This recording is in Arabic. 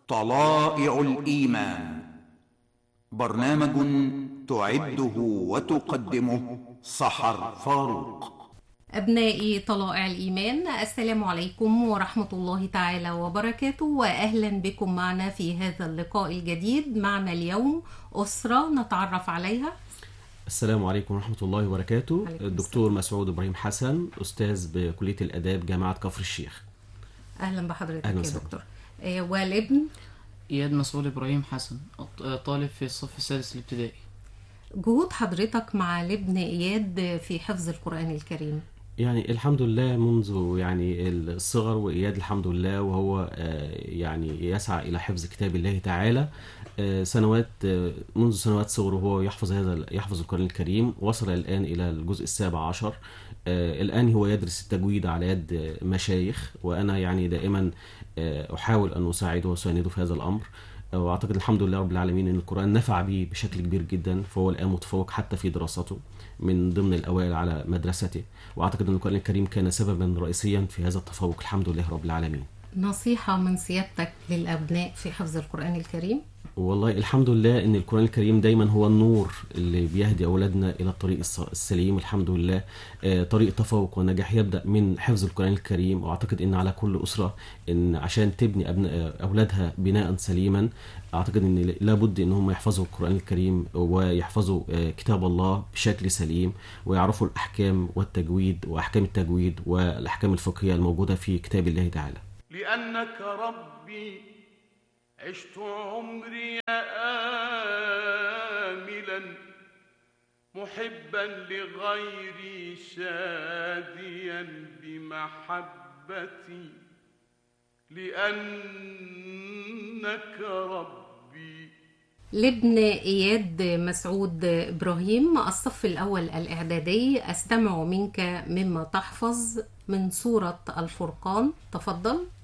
طلائع الإيمان، برنامج تعده وتقدمه سحر فاروق. أبنائي طلائع الإيمان، السلام عليكم ورحمة الله تعالى وبركاته، وأهلا بكم معنا في هذا اللقاء الجديد. معنا اليوم أسرة نتعرف عليها. السلام عليكم ورحمة الله وبركاته. الدكتور مسعود إبراهيم حسن، أستاذ بكلية الآداب جامعة كفر الشيخ. أهلا بحضرتك يا دكتور. والابن إياد مسعود إبراهيم حسن، طالب في الصف السادس الابتدائي. جهود حضرتك مع الابن إياد في حفظ القرآن الكريم؟ يعني الحمد لله منذ الصغر، وإياد الحمد لله وهو يسعى إلى حفظ كتاب الله تعالى. منذ سنوات صغره وهو يحفظ القرآن الكريم، وصل الآن إلى الجزء 17. الآن هو يدرس التجويد على يد مشايخ، وأنا دائما أحاول أن أساعده وأسانده في هذا الأمر. واعتقد الحمد لله رب العالمين ان القرآن نفع به بشكل كبير جدا، فهو الان متفوق حتى في دراسته، من ضمن الاوائل على مدرسته، واعتقد ان القرآن الكريم كان سببا رئيسيا في هذا التفوق الحمد لله رب العالمين. نصيحة من سيادتك للابناء في حفظ القرآن الكريم؟ والله الحمد لله ان القرآن الكريم دايما هو النور اللي بيهدي اولادنا الى الطريق السليم. الحمد لله طريق تفوق ونجاح يبدأ من حفظ القرآن الكريم، واعتقد ان على كل اسرة ان عشان تبني اولادها بناء سليما، اعتقد ان لابد ان هم يحفظوا القرآن الكريم ويحفظوا كتاب الله بشكل سليم، ويعرفوا الاحكام والتجويد واحكام التجويد والاحكام الفقهية الموجودة في كتاب الله تعالى. لأنك ربي عشت عمري آملا محبا لغيري شاديا بمحبتي، لأنك ربي. لابن إياد مسعود إبراهيم، الصف الأول الإعدادي، أستمع منك مما تحفظ من سورة الفرقان، تفضل.